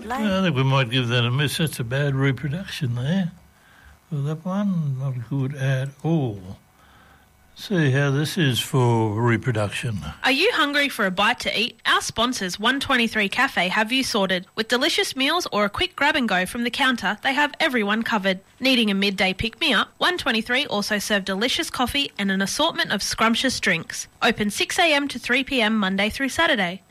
Adelaide. I think we might give that a miss. That's a bad reproduction there. Well, that one, not good at all. See how this is for reproduction. Are you hungry for a bite to eat? Our sponsors, 123 Cafe, have you sorted. With delicious meals or a quick grab and go from the counter, they have everyone covered. Needing a midday pick-me-up? 123 also serve delicious coffee and an assortment of scrumptious drinks. Open 6 a.m. to 3 p.m. Monday through Saturday.